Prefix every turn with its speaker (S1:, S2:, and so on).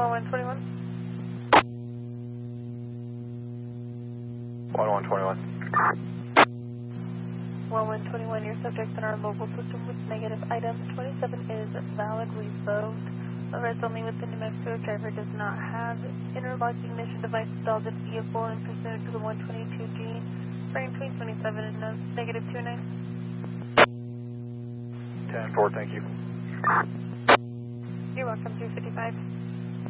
S1: 1121.
S2: 1121.
S1: 1121, your subject in our local system with negative item 27 is valid, revoked. Arrest only with the New Mexico. Driver does not have interlocking ignition device installed in vehicle and pursuant to the 122G. Frame between 27 and negative 29.
S2: 10-4, thank you.
S1: You're welcome, 355.